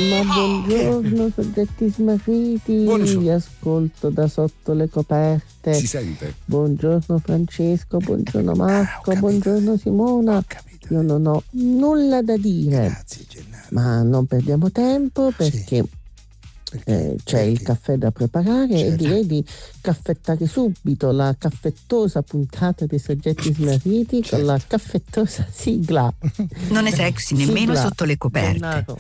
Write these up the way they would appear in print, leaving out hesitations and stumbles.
Ma buongiorno soggetti smarriti, vi ascolto da sotto le coperte. Si sente? Buongiorno Francesco, buongiorno Marco, buongiorno Simona. Io non ho nulla da dire. Grazie Gennaro. Ma non perdiamo tempo perché c'è il caffè da preparare e direi di caffettare subito la caffettosa puntata dei soggetti smarriti con la caffettosa sigla. Non è sexy nemmeno Sigla. sotto le coperte. Gennaro.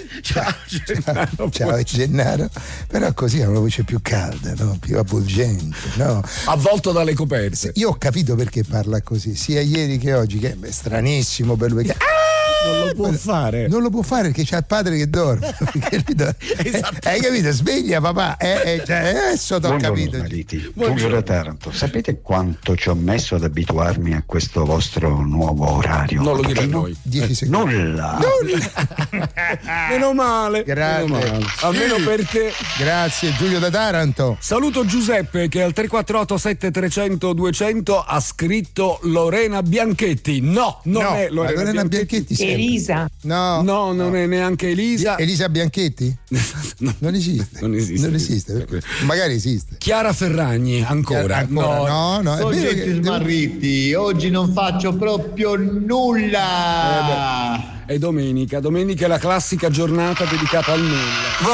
Ciao Gennaro, però così ha una voce più calda, no? Più avvolgente, no? Avvolto dalle coperte. Io ho capito perché parla così, sia ieri che oggi, che è stranissimo per lui che non lo può fare. Non lo può fare perché c'ha il padre che dorme. Hai capito? Sveglia papà. Adesso t'ho capito. Buongiorno da Taranto. Sapete quanto ci ho messo ad abituarmi a questo vostro nuovo orario? Non lo dire a noi. 10 secondi. Nulla. Meno male. Grazie. Meno male. Almeno per te. Grazie Giulio da Taranto. Saluto Giuseppe che al 348 7300 200 ha scritto Lorena Bianchetti. No, non è Lorena Bianchetti. Elisa. No, non è neanche Elisa. Elisa Bianchetti? No. Non esiste. Non esiste. Magari esiste. Chiara Ferragni, ancora. No. Soggetti smarriti, oggi non faccio proprio nulla. È domenica è la classica giornata dedicata al nulla.